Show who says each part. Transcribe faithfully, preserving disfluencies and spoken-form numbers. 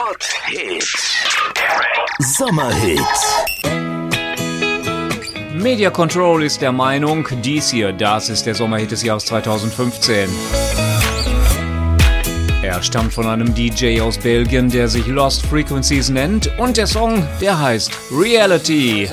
Speaker 1: Hot-Hit. Sommerhit.
Speaker 2: Media Control ist der Meinung, dies hier, das ist der Sommerhit des Jahres zweitausendfünfzehn. Er stammt von einem D J aus Belgien, der sich Lost Frequencies nennt, und der Song, der heißt Reality.